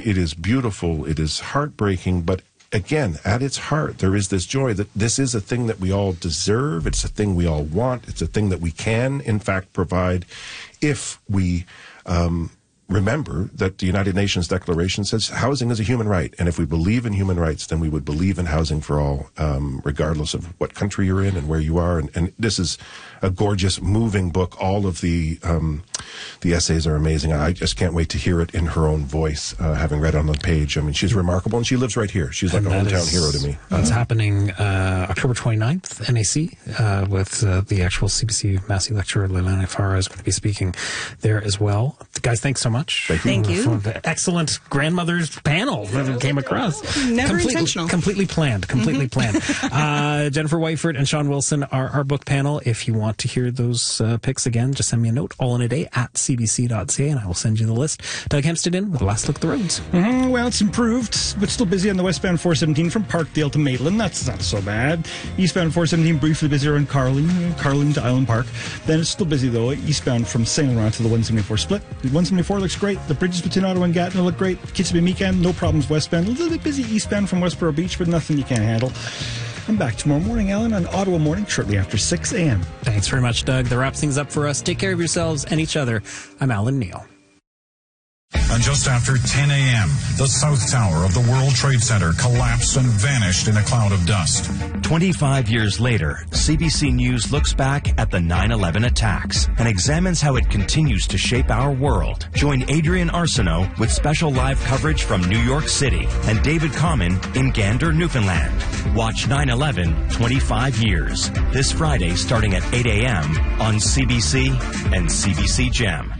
it is beautiful. It is heartbreaking, but again, at its heart, there is this joy that this is a thing that we all deserve. It's a thing we all want. It's a thing that we can, in fact, provide if we remember that the United Nations Declaration says housing is a human right. And if we believe in human rights, then we would believe in housing for all, regardless of what country you're in and where you are. And this is a gorgeous, moving book. All of the essays are amazing. I just can't wait to hear it in her own voice, having read it on the page. I mean, she's remarkable, and she lives right here. She's like a hometown hero to me. That's happening October 29th, NAC, with the actual CBC Massey lecturer, Leilani Farah, is going to be speaking there as well. Guys, thanks so much. Thank you. Excellent grandmother's panel that came across. Never intentional. Completely planned. Jennifer Whiteford and Sean Wilson are our book panel. If you want to hear those picks again, just send me a note, allinaday @cbc.ca, and I will send you the list. Doug Hempstead in with a last look at the roads. Well, it's improved, but still busy on the westbound 417 from Parkdale to Maitland. That's not so bad. Eastbound 417 briefly busier on Carling to Island Park. Then it's still busy, though, eastbound from St. Laurent to the 174 split. The 174 looks great. The bridges between Ottawa and Gatineau look great. Kitsimmee-Meekan, no problems westbound. A little bit busy eastbound from Westboro Beach, but nothing you can't handle. I'm back tomorrow morning, Alan, on Ottawa Morning, shortly after 6 a.m. Thanks very much, Doug. That wraps things up for us. Take care of yourselves and each other. I'm Alan Neal. And just after 10 a.m., the South Tower of the World Trade Center collapsed and vanished in a cloud of dust. 25 years later, CBC News looks back at the 9/11 attacks and examines how it continues to shape our world. Join Adrian Arsenault with special live coverage from New York City and David Common in Gander, Newfoundland. Watch 9/11 25 years this Friday starting at 8 a.m. on CBC and CBC Gem.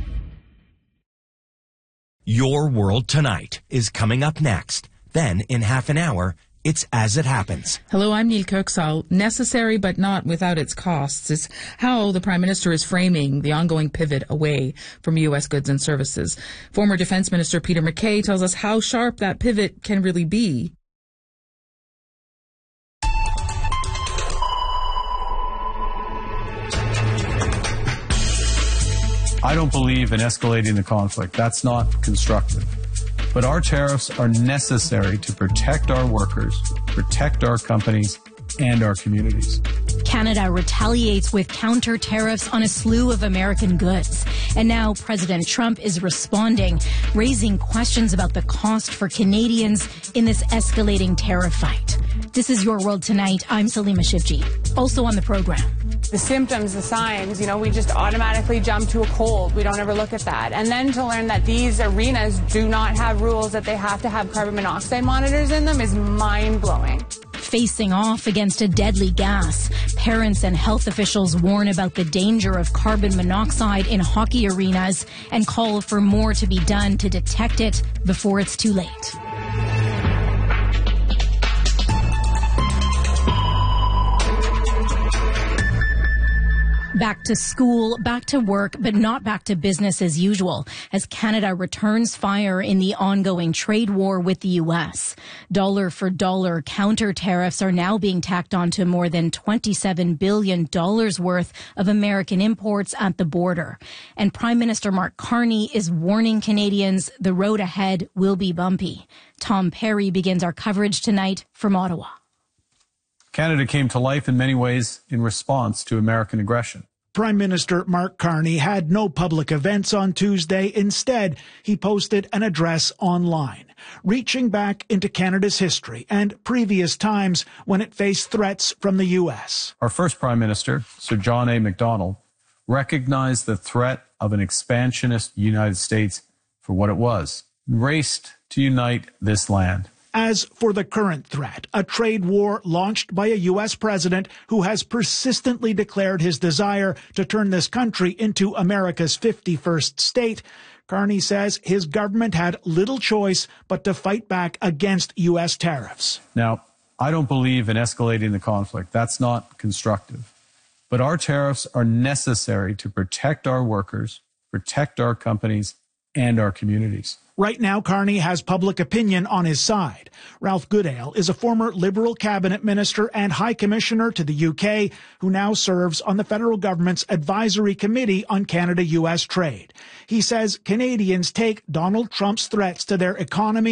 Your World Tonight is coming up next. Then, in half an hour, it's As It Happens. Hello, I'm Neil Kirksall. Necessary but not without its costs is how the Prime Minister is framing the ongoing pivot away from U.S. goods and services. Former Defense Minister Peter MacKay tells us how sharp that pivot can really be. I don't believe in escalating the conflict. That's not constructive. But our tariffs are necessary to protect our workers, protect our companies, and our communities. Canada retaliates with counter tariffs on a slew of American goods. And now President Trump is responding, raising questions about the cost for Canadians in this escalating tariff fight. This is Your World Tonight. I'm Salima Shivji. Also on the program. The symptoms, the signs, we just automatically jump to a cold. We don't ever look at that. And then to learn that these arenas do not have rules that they have to have carbon monoxide monitors in them is mind-blowing. Facing off against a deadly gas, parents and health officials warn about the danger of carbon monoxide in hockey arenas and call for more to be done to detect it before it's too late. Back to school, back to work, but not back to business as usual, as Canada returns fire in the ongoing trade war with the U.S. Dollar for dollar counter tariffs are now being tacked on to more than $27 billion worth of American imports at the border. And Prime Minister Mark Carney is warning Canadians the road ahead will be bumpy. Tom Perry begins our coverage tonight from Ottawa. Canada came to life in many ways in response to American aggression. Prime Minister Mark Carney had no public events on Tuesday. Instead, he posted an address online, reaching back into Canada's history and previous times when it faced threats from the U.S. Our first Prime Minister, Sir John A. Macdonald, recognized the threat of an expansionist United States for what it was, and raced to unite this land. As for the current threat, a trade war launched by a U.S. president who has persistently declared his desire to turn this country into America's 51st state, Carney says his government had little choice but to fight back against U.S. tariffs. Now, I don't believe in escalating the conflict. That's not constructive. But our tariffs are necessary to protect our workers, protect our companies, and our communities. Right now, Carney has public opinion on his side. Ralph Goodale is a former Liberal cabinet minister and High Commissioner to the UK who now serves on the federal government's advisory committee on Canada-US trade. He says Canadians take Donald Trump's threats to their economy